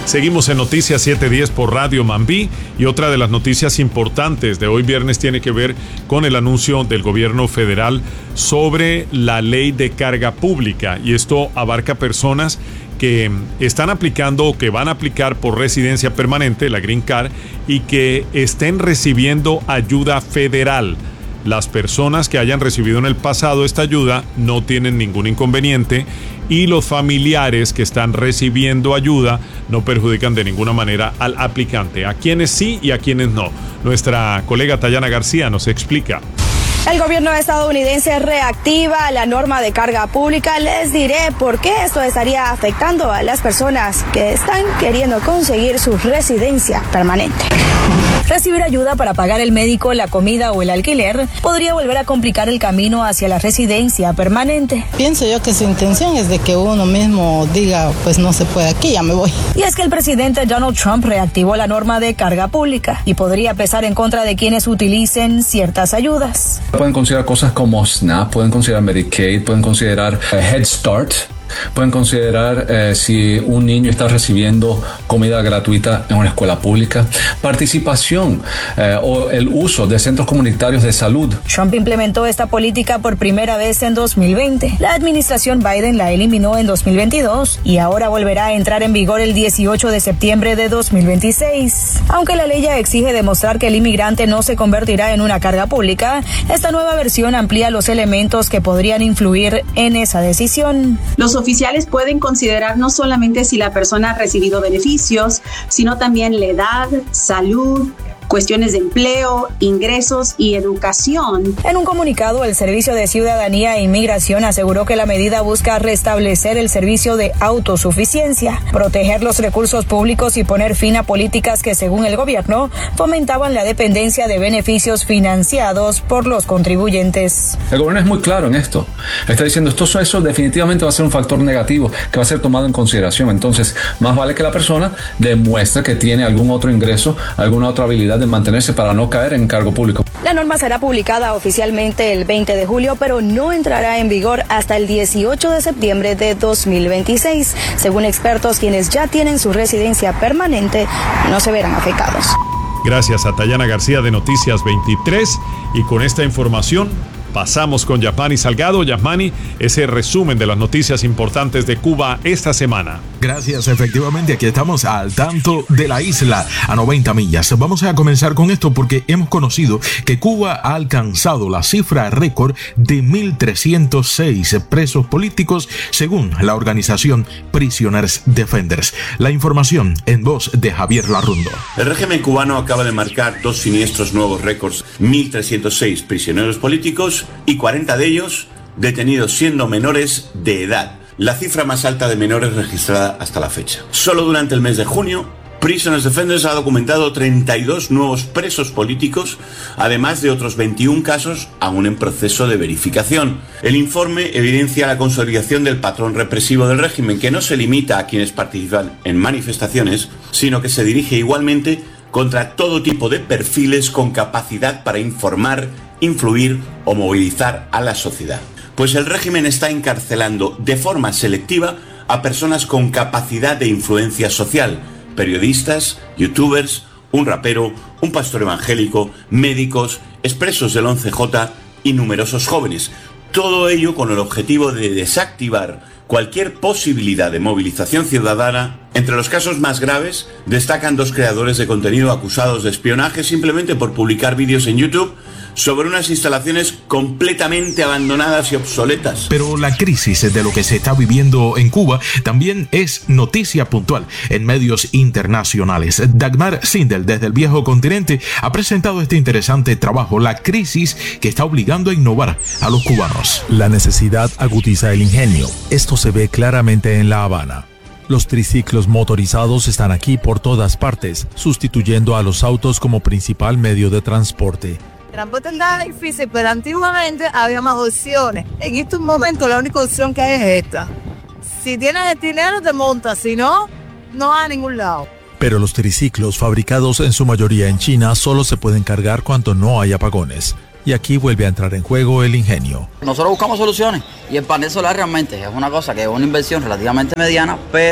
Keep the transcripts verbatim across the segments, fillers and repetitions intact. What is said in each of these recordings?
Seguimos en Noticias siete diez por Radio Mambí y otra de las noticias importantes de hoy viernes tiene que ver con el anuncio del gobierno federal sobre la ley de carga pública, y esto abarca personas que están aplicando o que van a aplicar por residencia permanente, la Green Card, y que estén recibiendo ayuda federal. Las personas que hayan recibido en el pasado esta ayuda no tienen ningún inconveniente, y los familiares que están recibiendo ayuda no perjudican de ninguna manera al aplicante. A quienes sí y a quienes no. Nuestra colega Tayana García nos explica. El gobierno estadounidense reactiva la norma de carga pública. Les diré por qué esto estaría afectando a las personas que están queriendo conseguir su residencia permanente. Recibir ayuda para pagar el médico, la comida o el alquiler podría volver a complicar el camino hacia la residencia permanente. Pienso yo que su intención es de que uno mismo diga, pues no se puede aquí, ya me voy. Y es que el presidente Donald Trump reactivó la norma de carga pública y podría pesar en contra de quienes utilicen ciertas ayudas. Pueden considerar cosas como SNAP, pueden considerar Medicaid, pueden considerar uh, Head Start. Pueden considerar eh, si un niño está recibiendo comida gratuita en una escuela pública, participación eh, o el uso de centros comunitarios de salud. Trump implementó esta política por primera vez en dos mil veinte. La administración Biden la eliminó en dos mil veintidós y ahora volverá a entrar en vigor el dieciocho de septiembre de dos mil veintiséis. Aunque la ley ya exige demostrar que el inmigrante no se convertirá en una carga pública, esta nueva versión amplía los elementos que podrían influir en esa decisión. Los oficiales pueden considerar no solamente si la persona ha recibido beneficios, sino también la edad, salud, cuestiones de empleo, ingresos y educación. En un comunicado, el Servicio de Ciudadanía e Inmigración aseguró que la medida busca restablecer el servicio de autosuficiencia, proteger los recursos públicos y poner fin a políticas que, según el gobierno, fomentaban la dependencia de beneficios financiados por los contribuyentes. El gobierno es muy claro en esto. Está diciendo esto, eso definitivamente va a ser un factor negativo que va a ser tomado en consideración. Entonces, más vale que la persona demuestre que tiene algún otro ingreso, alguna otra habilidad de mantenerse para no caer en cargo público. La norma será publicada oficialmente el veinte de julio, pero no entrará en vigor hasta el dieciocho de septiembre de dos mil veintiséis. Según expertos, quienes ya tienen su residencia permanente no se verán afectados. Gracias a Tayana García de Noticias veintitrés, y con esta información pasamos con Yasmani Salgado. Yasmani, ese resumen de las noticias importantes de Cuba esta semana. Gracias, efectivamente, aquí estamos al tanto de la isla a noventa millas. Vamos a comenzar con esto porque hemos conocido que Cuba ha alcanzado la cifra récord de mil trescientos seis presos políticos según la organización Prisoners Defenders. La información en voz de Javier Larrundo. El régimen cubano acaba de marcar dos siniestros nuevos récords: mil trescientos seis prisioneros políticos y cuarenta de ellos detenidos siendo menores de edad, la cifra más alta de menores registrada hasta la fecha. Solo durante el mes de junio, Prisoners Defenders ha documentado treinta y dos nuevos presos políticos, además de otros veintiún casos aún en proceso de verificación. El informe evidencia la consolidación del patrón represivo del régimen, que no se limita a quienes participan en manifestaciones, sino que se dirige igualmente contra todo tipo de perfiles con capacidad para informar, influir o movilizar a la sociedad. Pues el régimen está encarcelando de forma selectiva a personas con capacidad de influencia social: periodistas, youtubers, un rapero, un pastor evangélico, médicos, expresos del once jota y numerosos jóvenes. Todo ello con el objetivo de desactivar cualquier posibilidad de movilización ciudadana. Entre los casos más graves destacan dos creadores de contenido acusados de espionaje simplemente por publicar vídeos en YouTube sobre unas instalaciones completamente abandonadas y obsoletas. Pero la crisis de lo que se está viviendo en Cuba también es noticia puntual en medios internacionales. Dagmar Sindel, desde el viejo continente, ha presentado este interesante trabajo: la crisis que está obligando a innovar a los cubanos. La necesidad agudiza el ingenio. Esto se ve claramente en La Habana. Los triciclos motorizados están aquí por todas partes, sustituyendo a los autos como principal medio de transporte. El transporte está difícil, pero antiguamente había más opciones. En estos momentos la única opción que hay es esta. Si tienes el dinero te montas, si no, no a ningún lado. Pero los triciclos, fabricados en su mayoría en China, solo se pueden cargar cuando no hay apagones. Y aquí vuelve a entrar en juego el ingenio. Nosotros buscamos soluciones y el panel solar realmente es una cosa que es una inversión relativamente mediana, pero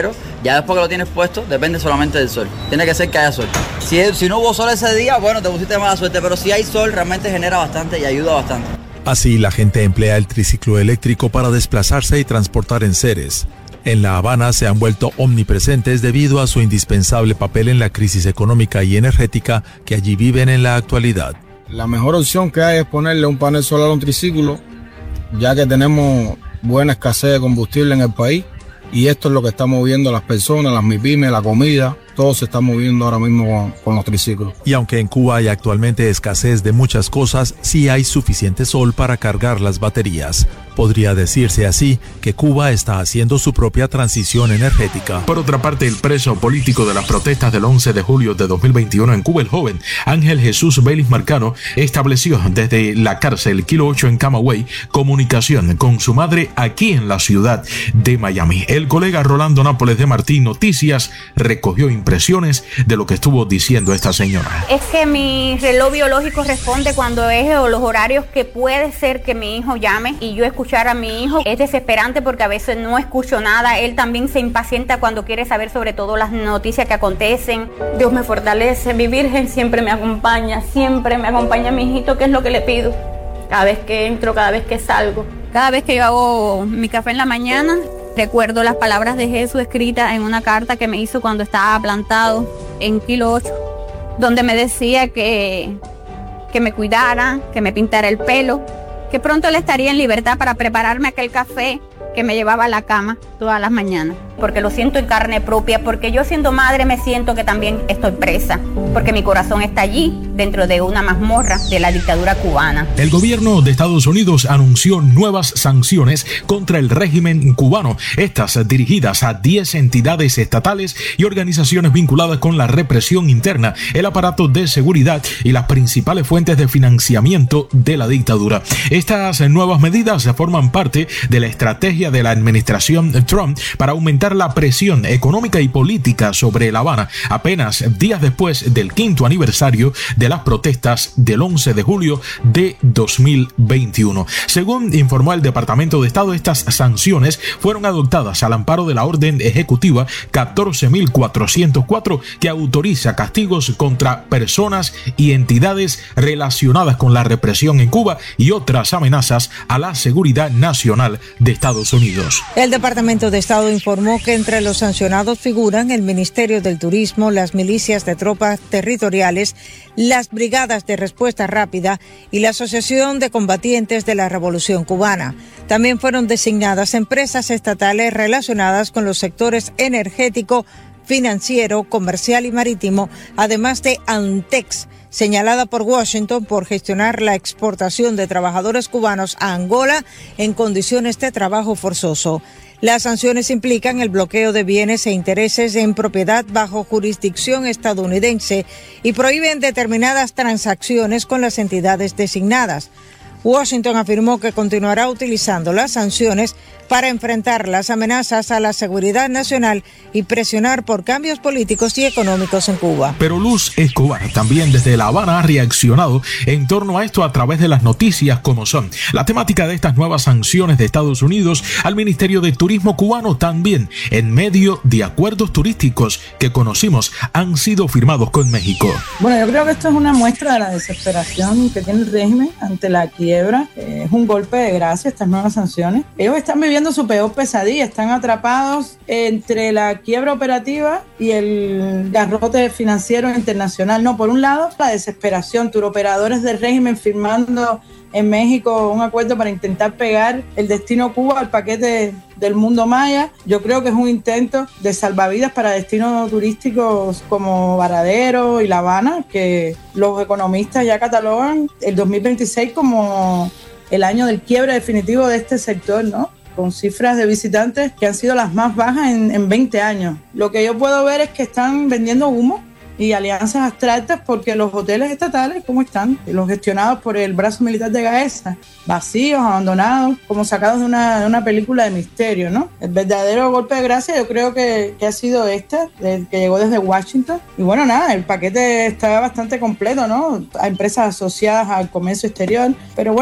Ya después que lo tienes puesto, depende solamente del sol. Tiene que ser que haya sol. Si, si no hubo sol ese día, bueno, te pusiste mala suerte, pero si hay sol, realmente genera bastante y ayuda bastante. Así, la gente emplea el triciclo eléctrico para desplazarse y transportar enseres. En La Habana se han vuelto omnipresentes debido a su indispensable papel en la crisis económica y energética que allí viven en la actualidad. La mejor opción que hay es ponerle un panel solar a un triciclo, ya que tenemos buena escasez de combustible en el país y esto es lo que está moviendo a las personas, las MIPYMES, la comida. Todo se está moviendo ahora mismo con, con los triciclos. Y aunque en Cuba hay actualmente escasez de muchas cosas, sí hay suficiente sol para cargar las baterías. Podría decirse así que Cuba está haciendo su propia transición energética. Por otra parte, el preso político de las protestas del once de julio de dos mil veintiuno en Cuba, el joven Ángel Jesús Vélez Marcano, estableció desde la cárcel Kilo ocho en Camagüey comunicación con su madre aquí en la ciudad de Miami. El colega Rolando Nápoles de Martín Noticias recogió impresiones de lo que estuvo diciendo esta señora. Es que mi reloj biológico responde cuando es los horarios que puede ser que mi hijo llame y yo escuchar a mi hijo. Es desesperante porque a veces no escucho nada. Él también se impacienta cuando quiere saber sobre todo las noticias que acontecen. Dios me fortalece, mi Virgen siempre me acompaña, siempre me acompaña mi hijito, que es lo que le pido. Cada vez que entro, cada vez que salgo, cada vez que yo hago mi café en la mañana, recuerdo las palabras de Jesús escritas en una carta que me hizo cuando estaba plantado en Kilo ocho, donde me decía que, que me cuidara, que me pintara el pelo, que pronto él estaría en libertad para prepararme aquel café que me llevaba a la cama todas las mañanas. Porque lo siento en carne propia, porque yo siendo madre me siento que también estoy presa, porque mi corazón está allí, dentro de una mazmorra de la dictadura cubana. El gobierno de Estados Unidos anunció nuevas sanciones contra el régimen cubano, estas dirigidas a diez entidades estatales y organizaciones vinculadas con la represión interna, el aparato de seguridad y las principales fuentes de financiamiento de la dictadura. Estas nuevas medidas forman parte de la estrategia de la administración Trump para aumentar la presión económica y política sobre La Habana, apenas días después del quinto aniversario de las protestas del once de julio de dos mil veintiuno. Según informó el Departamento de Estado, estas sanciones fueron adoptadas al amparo de la Orden Ejecutiva catorce mil cuatrocientos cuatro, que autoriza castigos contra personas y entidades relacionadas con la represión en Cuba y otras amenazas a la seguridad nacional de Estados Unidos. El Departamento de Estado informó que entre los sancionados figuran el Ministerio del Turismo, las milicias de tropas territoriales, las brigadas de respuesta rápida y la Asociación de Combatientes de la Revolución Cubana. También fueron designadas empresas estatales relacionadas con los sectores energético, financiero, comercial y marítimo, además de Antex, señalada por Washington por gestionar la exportación de trabajadores cubanos a Angola en condiciones de trabajo forzoso. Las sanciones implican el bloqueo de bienes e intereses en propiedad bajo jurisdicción estadounidense y prohíben determinadas transacciones con las entidades designadas. Washington afirmó que continuará utilizando las sanciones para enfrentar las amenazas a la seguridad nacional y presionar por cambios políticos y económicos en Cuba. Pero Luz Escobar también desde La Habana ha reaccionado en torno a esto a través de las noticias como son la temática de estas nuevas sanciones de Estados Unidos al Ministerio de Turismo cubano, también en medio de acuerdos turísticos que conocimos han sido firmados con México. Bueno, yo creo que esto es una muestra de la desesperación que tiene el régimen ante la quiebra. Eh, es un golpe de gracia estas nuevas sanciones. Ellos están viviendo su peor pesadilla, están atrapados entre la quiebra operativa y el garrote financiero internacional. No, por un lado, la desesperación, turoperadores del régimen firmando en México un acuerdo para intentar pegar el destino Cuba al paquete del mundo maya. Yo creo que es un intento de salvavidas para destinos turísticos como Varadero y La Habana, que los economistas ya catalogan el dos mil veintiséis como el año del quiebre definitivo de este sector, ¿no? Con cifras de visitantes que han sido las más bajas en, en veinte años. Lo que yo puedo ver es que están vendiendo humo y alianzas abstractas porque los hoteles estatales, ¿cómo están? Los gestionados por el brazo militar de Gaesa, vacíos, abandonados, como sacados de una, de una película de misterio, ¿no? El verdadero golpe de gracia yo creo que, que ha sido este, el que llegó desde Washington. Y bueno, nada, el paquete está bastante completo, ¿no? A empresas asociadas al comercio exterior, pero bueno,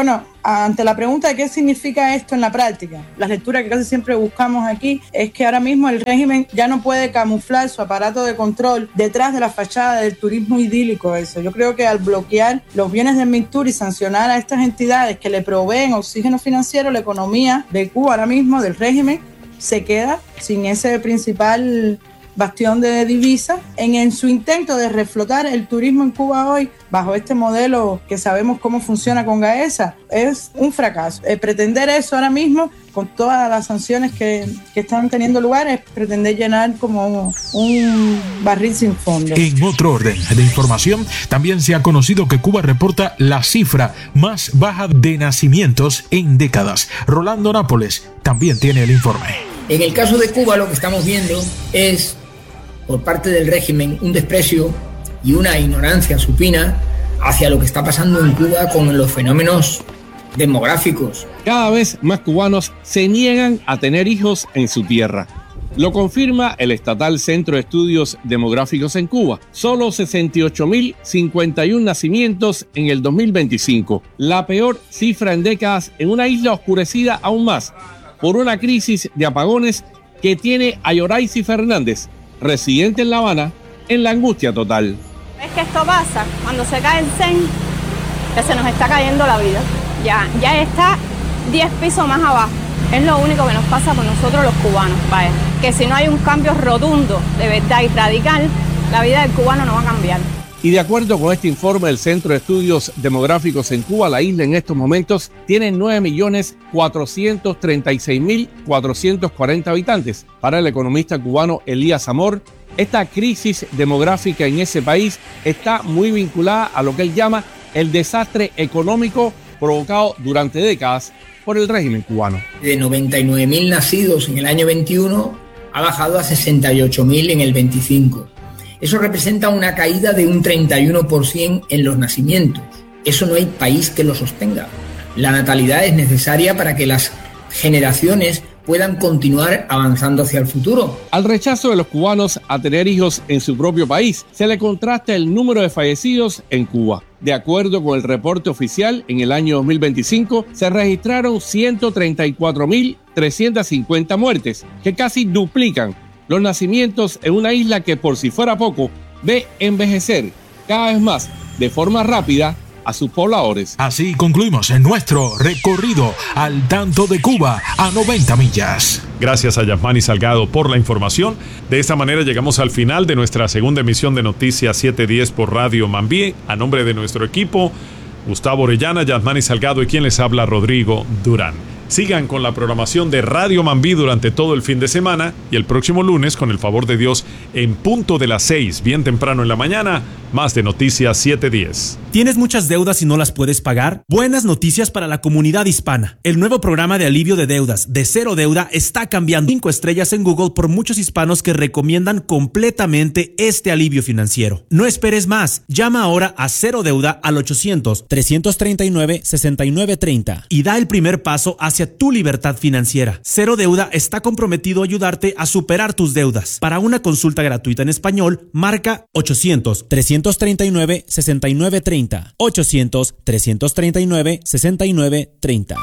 ante la pregunta de qué significa esto en la práctica, la lectura que casi siempre buscamos aquí es que ahora mismo el régimen ya no puede camuflar su aparato de control detrás de la fachada del turismo idílico. Eso, yo creo que al bloquear los bienes del Mictur y sancionar a estas entidades que le proveen oxígeno financiero, la economía de Cuba ahora mismo, del régimen, se queda sin ese principal bastión de divisa en, en su intento de reflotar el turismo en Cuba hoy bajo este modelo que sabemos cómo funciona con Gaesa. Es un fracaso. Eh, pretender eso ahora mismo con todas las sanciones que, que están teniendo lugar es pretender llenar como un barril sin fondo. En otro orden de información, también se ha conocido que Cuba reporta la cifra más baja de nacimientos en décadas. Rolando Nápoles también tiene el informe. En el caso de Cuba, lo que estamos viendo es, por parte del régimen, un desprecio y una ignorancia supina hacia lo que está pasando en Cuba con los fenómenos demográficos. Cada vez más cubanos se niegan a tener hijos en su tierra. Lo confirma el estatal Centro de Estudios Demográficos en Cuba. Solo sesenta y ocho mil cincuenta y uno nacimientos en el dos mil veinticinco. La peor cifra en décadas en una isla oscurecida aún más por una crisis de apagones que tiene a Yoraisi Fernández, residente en La Habana, en la angustia total. Es que esto pasa cuando se cae el C E N, que se nos está cayendo la vida. Ya, ya está diez pisos más abajo. Es lo único que nos pasa por nosotros los cubanos, vaya. Que si no hay un cambio rotundo, de verdad y radical, la vida del cubano no va a cambiar. Y de acuerdo con este informe del Centro de Estudios Demográficos en Cuba, la isla en estos momentos tiene nueve millones cuatrocientos treinta y seis mil cuatrocientos cuarenta habitantes. Para el economista cubano Elías Amor, esta crisis demográfica en ese país está muy vinculada a lo que él llama el desastre económico provocado durante décadas por el régimen cubano. De noventa y nueve mil nacidos en el año veintiuno ha bajado a sesenta y ocho mil en el veinticinco. Eso representa una caída de un treinta y uno por ciento en los nacimientos. Eso no hay país que lo sostenga. La natalidad es necesaria para que las generaciones puedan continuar avanzando hacia el futuro. Al rechazo de los cubanos a tener hijos en su propio país, se le contrasta el número de fallecidos en Cuba. De acuerdo con el reporte oficial, en el año dos mil veinticinco se registraron ciento treinta y cuatro mil trescientas cincuenta muertes, que casi duplican los nacimientos en una isla que, por si fuera poco, ve envejecer cada vez más de forma rápida a sus pobladores. Así concluimos en nuestro recorrido al tanto de Cuba a noventa millas. Gracias a Yasmani Salgado por la información. De esta manera llegamos al final de nuestra segunda emisión de Noticias siete diez por Radio Mambí. A nombre de nuestro equipo, Gustavo Orellana, Yasmani Salgado y quien les habla, Rodrigo Durán. Sigan con la programación de Radio Mambí durante todo el fin de semana y el próximo lunes, con el favor de Dios, en punto de las seis, bien temprano en la mañana, más de Noticias siete diez. ¿Tienes muchas deudas y no las puedes pagar? Buenas noticias para la comunidad hispana. El nuevo programa de alivio de deudas de Cero Deuda está cambiando cinco estrellas en Google por muchos hispanos que recomiendan completamente este alivio financiero. No esperes más. Llama ahora a Cero Deuda al ochocientos, trescientos treinta y nueve, sesenta y nueve treinta y da el primer paso hacia tu libertad financiera. Cero Deuda está comprometido a ayudarte a superar tus deudas. Para una consulta gratuita en español, marca ochocientos, trescientos treinta y nueve, sesenta y nueve treinta. ochocientos, trescientos treinta y nueve, sesenta y nueve treinta.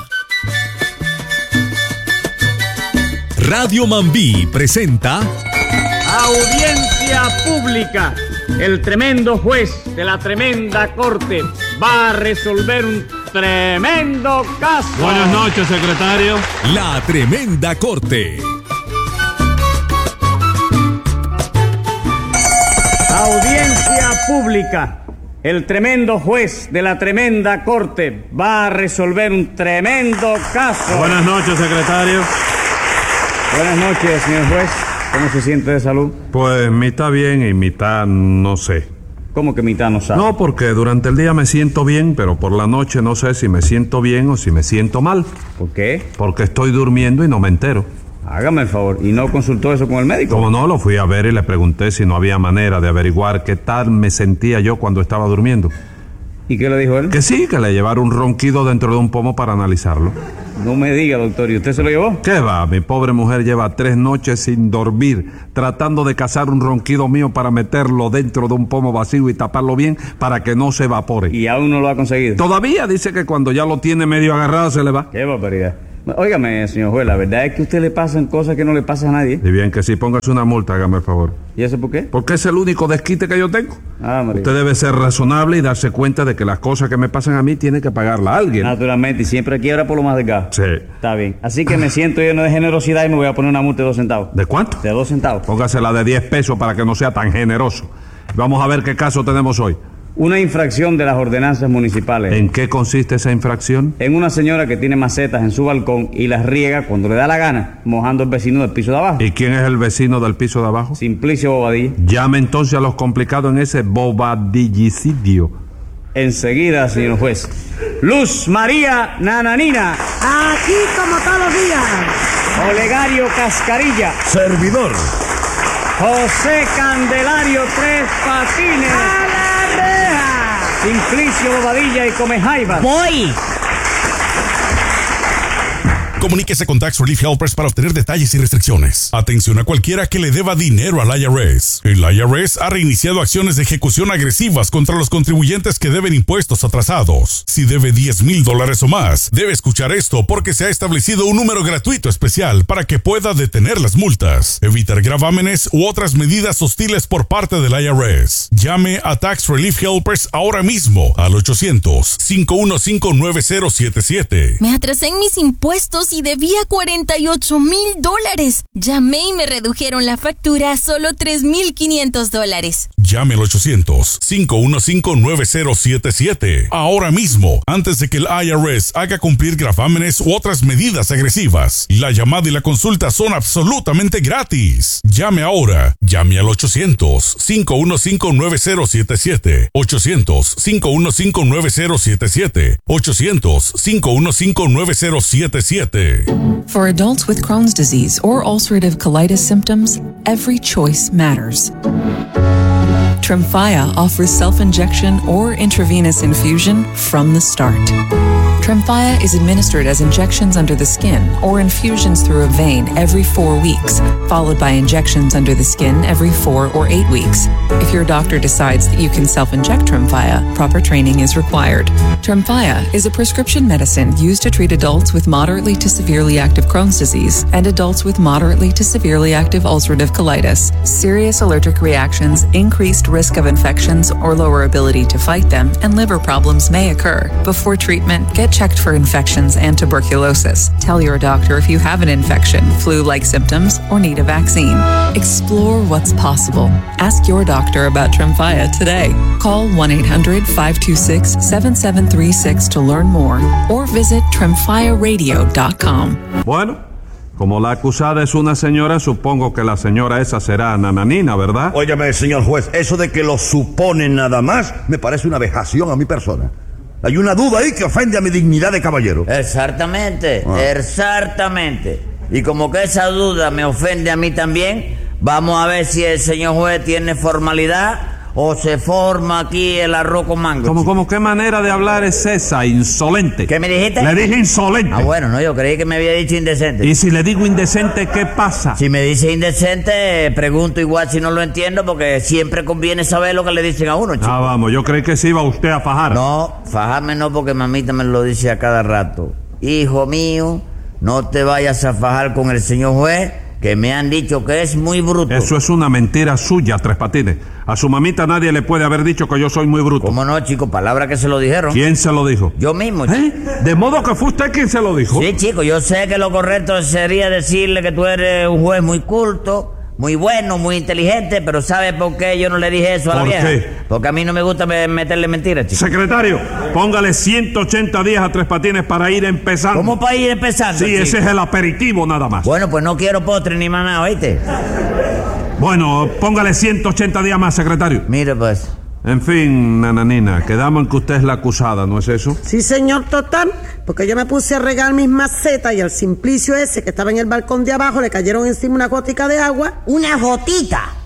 Radio Mambí presenta Audiencia Pública. El tremendo juez de la tremenda corte va a resolver un tremendo caso. Buenas noches, secretario. La tremenda corte. Audiencia Pública. El tremendo juez de la tremenda corte va a resolver un tremendo caso. Buenas noches, secretario. Buenas noches, señor juez. ¿Cómo se siente de salud? Pues mitad bien y mitad no sé. ¿Cómo que mitad no sabe? No, porque durante el día me siento bien, pero por la noche no sé si me siento bien o si me siento mal. ¿Por qué? Porque estoy durmiendo y no me entero. Hágame el favor, ¿y no consultó eso con el médico? Como no, lo fui a ver y le pregunté si no había manera de averiguar qué tal me sentía yo cuando estaba durmiendo. ¿Y qué le dijo él? Que sí, que le llevaron un ronquido dentro de un pomo para analizarlo. No me diga, doctor, ¿y usted se lo llevó? ¿Qué va? Mi pobre mujer lleva tres noches sin dormir, tratando de cazar un ronquido mío para meterlo dentro de un pomo vacío y taparlo bien para que no se evapore. ¿Y aún no lo ha conseguido? Todavía dice que cuando ya lo tiene medio agarrado se le va. Qué barbaridad. Óigame, señor juez, la verdad es que a usted le pasan cosas que no le pasan a nadie. Y bien, que si póngase una multa, hágame el favor. ¿Y eso por qué? Porque es el único desquite que yo tengo. Ah, María. Usted debe ser razonable y darse cuenta de que las cosas que me pasan a mí tiene que pagarla a alguien. Naturalmente, y siempre quiebra por lo más delgado. Sí. Está bien. Así que me siento lleno de generosidad y me voy a poner una multa de dos centavos. ¿De cuánto? De dos centavos. Póngasela de diez pesos para que no sea tan generoso. Vamos a ver qué caso tenemos hoy. Una infracción de las ordenanzas municipales. ¿En qué consiste esa infracción? En una señora que tiene macetas en su balcón y las riega cuando le da la gana, mojando al vecino del piso de abajo. ¿Y quién es el vecino del piso de abajo? Simplicio Bobadilla. Llame entonces a los complicados en ese bobadillicidio. Enseguida, señor juez. Luz María Nananina. Aquí como todos los días. Olegario Cascarilla. Servidor. José Candelario Tres Patines. ¡A la reja! Simplicio Bobadilla y Comejaiba. ¡Voy! Comuníquese con Tax Relief Helpers para obtener detalles y restricciones. Atención a cualquiera que le deba dinero al I R S. El I R S ha reiniciado acciones de ejecución agresivas contra los contribuyentes que deben impuestos atrasados. Si debe diez mil dólares o más, debe escuchar esto porque se ha establecido un número gratuito especial para que pueda detener las multas, evitar gravámenes u otras medidas hostiles por parte del I R S. Llame a Tax Relief Helpers ahora mismo al ochocientos, cinco uno cinco, nueve cero siete siete. Me atrasé en mis impuestos y debía cuarenta y ocho mil dólares. Llamé y me redujeron la factura a solo tres mil quinientos dólares. Llame al ochocientos, cinco uno cinco, nueve cero siete siete ahora mismo, antes de que el I R S haga cumplir gravámenes u otras medidas agresivas. La llamada y la consulta son absolutamente gratis. Llame ahora. Llame al ochocientos, cinco uno cinco, nueve cero siete siete. ochocientos, cinco uno cinco, nueve cero siete siete. ochocientos, cinco uno cinco, nueve cero siete siete. For adults with Crohn's disease or ulcerative colitis symptoms, every choice matters. Tremfya offers self-injection or intravenous infusion from the start. Tremfya is administered as injections under the skin or infusions through a vein every four weeks, followed by injections under the skin every four or eight weeks. If your doctor decides that you can self-inject Tremfya, proper training is required. Tremfya is a prescription medicine used to treat adults with moderately to severely active Crohn's disease and adults with moderately to severely active ulcerative colitis. Serious allergic reactions, increased risk of infections or lower ability to fight them, and liver problems may occur. Before treatment, get checked for infections and tuberculosis. Tell your doctor if you have an infection, flu-like symptoms, or need a vaccine. Explore what's possible. Ask your doctor about Tremfya today. Call one eight hundred, five two six, seven seven three six to learn more or visit tremfya radio dot com. Bueno, como la acusada es una señora, supongo que la señora esa será Nananina, ¿verdad? Óyame, señor juez, eso de que lo suponen nada más me parece una vejación a mi persona. Hay una duda ahí que ofende a mi dignidad de caballero. Exactamente, ah. exactamente. Y como que esa duda me ofende a mí también, vamos a ver si el señor juez tiene formalidad o se forma aquí el arroz con mango. ¿Cómo, cómo, qué manera de hablar es esa, insolente? ¿Qué me dijiste? Le dije insolente. Ah, bueno, no, yo creí que me había dicho indecente. ¿Y si le digo indecente, qué pasa? Si me dice indecente, pregunto igual si no lo entiendo, porque siempre conviene saber lo que le dicen a uno, chico. Ah, vamos, yo creí que sí iba usted a fajar. No, fajarme no, porque mamita me lo dice a cada rato. Hijo mío, no te vayas a fajar con el señor juez, que me han dicho que es muy bruto. Eso es una mentira suya, Tres Patines. A su mamita nadie le puede haber dicho que yo soy muy bruto. ¿Cómo no, chico? Palabra que se lo dijeron. ¿Quién se lo dijo? Yo mismo, chico. ¿Eh? ¿De modo que fue usted quien se lo dijo? Sí, chico, yo sé que lo correcto sería decirle que tú eres un juez muy culto, muy bueno, muy inteligente, pero ¿sabe por qué yo no le dije eso a la vieja? ¿Por qué? Porque a mí no me gusta meterle mentiras, chico. Secretario, póngale ciento ochenta días a Tres Patines para ir empezando. ¿Cómo para ir empezando, Sí, chico? ese es el aperitivo nada más. Bueno, pues no quiero postre ni más nada, ¿oíste? Bueno, póngale ciento ochenta días más, secretario. Mire, pues. En fin, Nananina, quedamos en que usted es la acusada, ¿no es eso? Sí, señor, total, porque yo me puse a regar mis macetas y al Simplicio ese que estaba en el balcón de abajo le cayeron encima una gotica de agua. ¿Una gotita?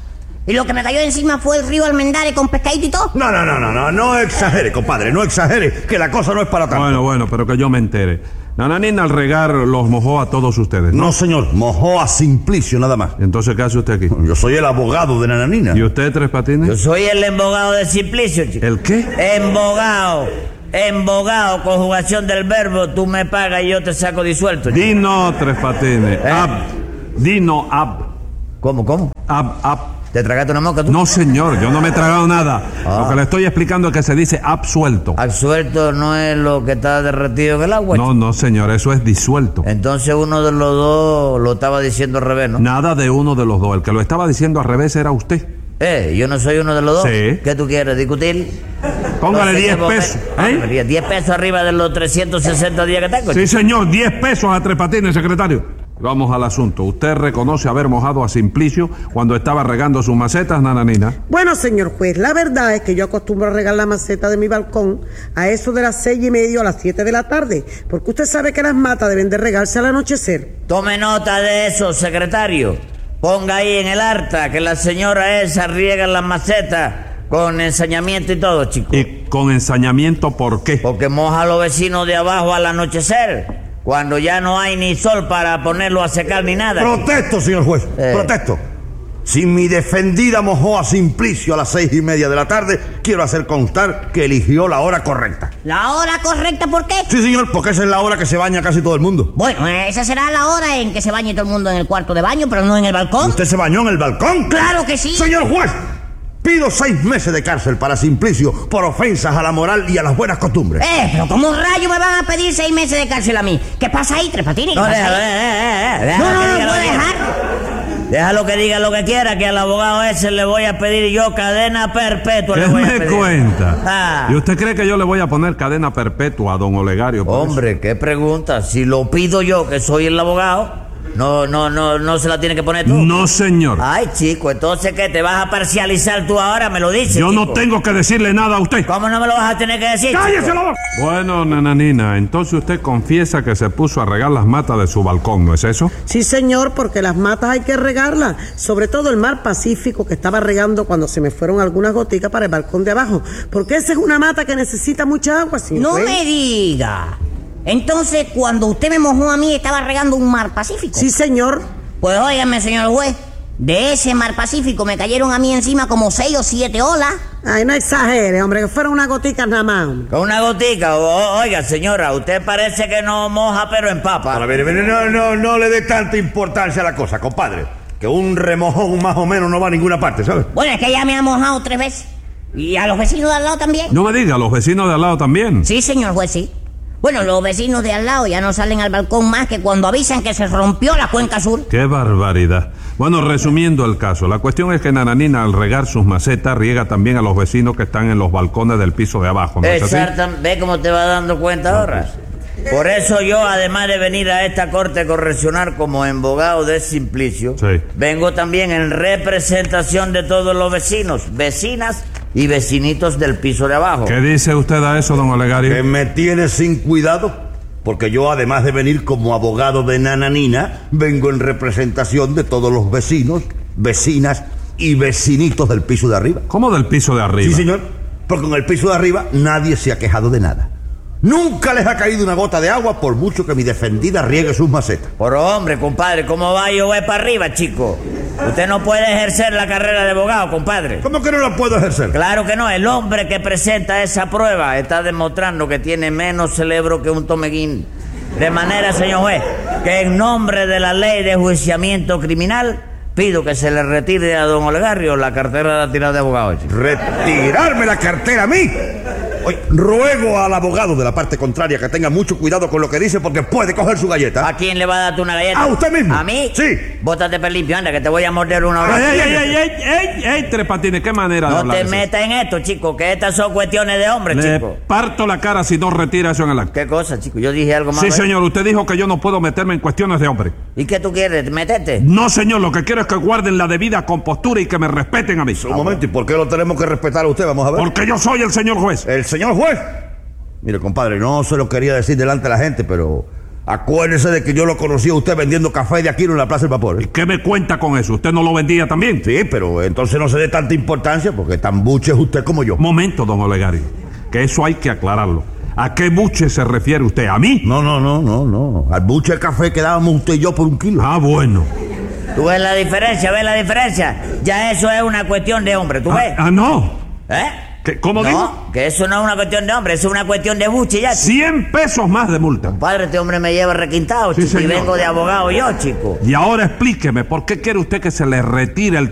Y lo que me cayó encima fue el río Almendares con pescadito y todo. No, no, no, no, no, no exagere, compadre, no exagere, que la cosa no es para tanto. Bueno, bueno, pero que yo me entere. Nananina al regar los mojó a todos ustedes, ¿no? No, señor, mojó a Simplicio nada más. Entonces, ¿qué hace usted aquí? Yo soy el abogado de Nananina. ¿Y usted, Tres Patines? Yo soy el embogado de Simplicio, chico. ¿El qué? Embogado. Embogado, conjugación del verbo, tú me pagas y yo te saco disuelto. Chico. Dino, Tres Patines. ¿Eh? Ab. Dino, ab. ¿Cómo, cómo? Ab, ab. ¿Te tragaste una mosca tú? No, señor, yo no me he tragado nada. Ah. Lo que le estoy explicando es que se dice absuelto. Absuelto no es lo que está derretido en el agua. No, no, señor, eso es disuelto. Entonces uno de los dos lo estaba diciendo al revés, ¿no? Nada de uno de los dos. El que lo estaba diciendo al revés era usted. Eh, yo no soy uno de los dos. Sí. ¿Qué tú quieres, discutir? Póngale No sé diez qué pesos. papel- ¿Eh? diez pesos arriba de los trescientos sesenta días que tengo. Sí, chico. señor, diez pesos a Tres Patines, secretario. Vamos al asunto. ¿Usted reconoce haber mojado a Simplicio cuando estaba regando sus macetas, Nananina? Bueno, señor juez, la verdad es que yo acostumbro a regar la maceta de mi balcón a eso de las seis y media a las siete de la tarde, porque usted sabe que las matas deben de regarse al anochecer. Tome nota de eso, secretario. Ponga ahí en el acta que la señora esa riega las macetas con ensañamiento y todo, chico. ¿Y con ensañamiento por qué? Porque moja a los vecinos de abajo al anochecer, cuando ya no hay ni sol para ponerlo a secar ni nada. Protesto, señor juez, Eh. protesto. Si mi defendida mojó a Simplicio a las seis y media de la tarde, quiero hacer constar que eligió la hora correcta. ¿La hora correcta por qué? Sí, señor, porque esa es la hora que se baña casi todo el mundo. Bueno, esa será la hora en que se bañe todo el mundo en el cuarto de baño, pero no en el balcón. ¿Usted se bañó en el balcón? ¡Claro que sí! Señor juez, pido seis meses de cárcel para Simplicio por ofensas a la moral y a las buenas costumbres. Eh, pero ¿cómo rayo me van a pedir seis meses de cárcel a mí? ¿Qué pasa ahí, Tres Patines? ¿Qué No, pasa déjalo, ahí? eh, eh, eh, No, déjalo no, que no, diga no lo puedo que quiera. dejar. Déjalo que diga lo que quiera, que al abogado ese le voy a pedir yo cadena perpetua. ¿Qué le voy a me pedir. cuenta? Ah. ¿Y usted cree que yo le voy a poner cadena perpetua a don Olegario? por Hombre, qué pregunta. Si lo pido yo, que soy el abogado, no, no, no, no se la tiene que poner tú. eso? No, señor. Ay, chico, entonces ¿qué? ¿Te vas a parcializar tú ahora? Me lo dices. Yo no chico. tengo que decirle nada a usted. ¿Cómo no me lo vas a tener que decir? ¡Cállese chico? la boca! Bueno, Nananina, entonces usted confiesa que se puso a regar las matas de su balcón, ¿no es eso? Sí, señor, porque las matas hay que regarlas, sobre todo el mar Pacífico que estaba regando cuando se me fueron algunas goticas para el balcón de abajo, porque esa es una mata que necesita mucha agua, señor No juez. me diga. Entonces, cuando usted me mojó a mí, estaba regando un mar Pacífico. Sí, señor. Pues óigame, señor juez, de ese mar Pacífico me cayeron a mí encima como seis o siete olas. Ay, no exagere, hombre, que fueron unas goticas nada más, hombre. Con una gotica. O- oiga, señora, usted parece que no moja, pero empapa. Ahora, mire, mire, no, no, no le dé tanta importancia a la cosa, compadre. Que un remojón más o menos no va a ninguna parte, ¿sabes? Bueno, es que ya me ha mojado tres veces. Y a los vecinos de al lado también. No me diga, los vecinos de al lado también. Sí, señor juez, sí. Bueno, los vecinos de al lado ya no salen al balcón más que cuando avisan que se rompió la cuenca sur. ¡Qué barbaridad! Bueno, resumiendo el caso, la cuestión es que Nananina al regar sus macetas riega también a los vecinos que están en los balcones del piso de abajo, ¿no es así? Exactamente. ¿Ve cómo te vas dando cuenta ahora? Por eso yo, además de venir a esta corte correccional como embogado de Simplicio, Sí. vengo también en representación de todos los vecinos, vecinas y vecinitos del piso de abajo. ¿Qué dice usted a eso, don Olegario? Que me tiene sin cuidado, porque yo, además de venir como abogado de Nananina, vengo en representación de todos los vecinos, vecinas y vecinitos del piso de arriba. ¿Cómo del piso de arriba? Sí, señor, porque en el piso de arriba nadie se ha quejado de nada. Nunca les ha caído una gota de agua por mucho que mi defendida riegue sus macetas. Por hombre, compadre, ¿cómo va yo voy para arriba, chico? Usted no puede ejercer la carrera de abogado, compadre. ¿Cómo que no la puedo ejercer? Claro que no, el hombre que presenta esa prueba está demostrando que tiene menos cerebro que un tomeguín. De manera, señor juez, que en nombre de la ley de enjuiciamiento criminal, pido que se le retire a don Olegario la cartera de tirada de abogado. chico. ¿Retirarme la cartera a mí? Oye, ruego al abogado de la parte contraria que tenga mucho cuidado con lo que dice porque puede coger su galleta. ¿A quién le va a dar tú una galleta? ¿A usted mismo? ¿A mí? Sí. Bótate per limpio, anda, que te voy a morder una ¡Ey, hora. ey, ey, ey, ey, ey, ey, Tres Patines! ¿Qué manera de No hablar te es esa? metas en esto, chico, que estas son cuestiones de hombre, Le chico. parto la cara si no retira eso en el acto. ¿Qué cosa, chico? Yo dije algo más. Sí, ¿eh? señor, usted dijo que yo no puedo meterme en cuestiones de hombre. ¿Y qué tú quieres? ¿Meterte? No, señor, lo que quiero es que guarden la debida compostura y que me respeten a mí. Un momento, ¿y por qué lo tenemos que respetar a usted? Vamos a ver. Porque yo soy el señor juez. ¿El señor juez? Mire, compadre, no se lo quería decir delante de la gente, pero Acuérdese de que yo lo conocí a usted vendiendo café de Aquino en la Plaza del Vapor. ¿Y qué me cuenta con eso? ¿Usted no lo vendía también? Sí, pero entonces no se dé tanta importancia porque tan buche es usted como yo. Momento, don Olegario, que eso hay que aclararlo. ¿A qué buche se refiere usted? ¿A mí? No, no, no, no, no. Al buche de café que dábamos usted y yo por un kilo. Ah, bueno. ¿Tú ves la diferencia? ¿Ves la diferencia? Ya eso es una cuestión de hombre, ¿tú ah, ves? Ah, no. ¿Eh? ¿Qué, ¿Cómo no, digo? Que eso no es una cuestión de hombre, eso es una cuestión de buche ya. Cien pesos más de multa. Padre, este hombre me lleva requintado, sí, chico, señor. y vengo de abogado yo, chico. Y ahora explíqueme, ¿por qué quiere usted que se le retire el